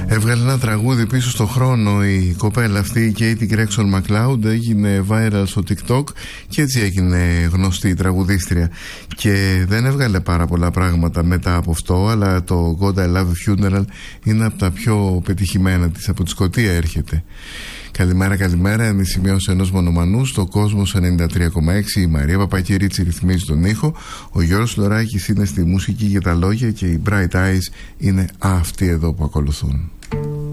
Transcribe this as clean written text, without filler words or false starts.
Έβγαλε ένα τραγούδι πίσω στο χρόνο η κοπέλα αυτή, η Katie Gregson MacLeod, έγινε viral στο TikTok και έτσι έγινε γνωστή η τραγουδίστρια. Και δεν έβγαλε πάρα πολλά πράγματα μετά από αυτό, αλλά το God I Love a Funeral είναι από τα πιο πετυχημένα της. Από τη Σκωτία έρχεται. Καλημέρα, καλημέρα. Ενισημείωση ενός μονομανού στο Κόσμος 93,6. Η Μαρία Παπακυρίτσι ρυθμίζει τον ήχο. Ο Γιώργος Λωράκης είναι στη μουσική για τα λόγια και οι Bright Eyes είναι αυτοί εδώ που ακολουθούν.